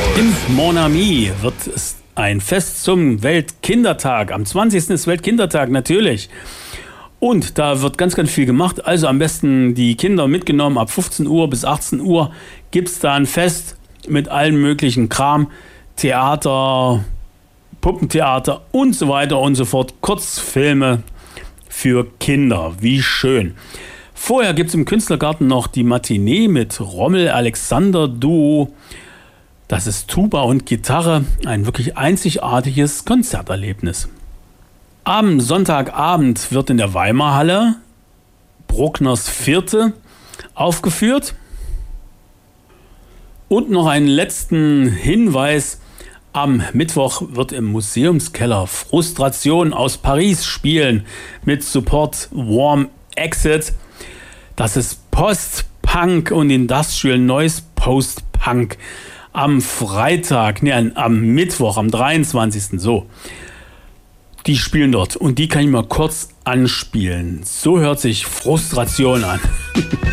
In Mon Ami wird es ein Fest zum Weltkindertag. Am 20. ist Weltkindertag, natürlich. Und da wird ganz, ganz viel gemacht. Also am besten die Kinder mitgenommen. Ab 15 Uhr bis 18 Uhr gibt es da ein Fest mit allen möglichen Kram. Theater, Puppentheater und so weiter und so fort. Kurzfilme für Kinder. Wie schön. Vorher gibt es im Künstlergarten noch die Matinee mit Rommel-Alexander-Duo. Das ist Tuba und Gitarre. Ein wirklich einzigartiges Konzerterlebnis. Am Sonntagabend wird in der Weimarhalle Bruckners Vierte aufgeführt. Und noch einen letzten Hinweis. Am Mittwoch wird im Museumskeller Frustration aus Paris spielen mit Support Warm Exit. Das ist Post-Punk und Industrial Noise Post-Punk. Am Mittwoch, am 23. so. Die spielen dort und die kann ich mal kurz anspielen. So hört sich Frustration an.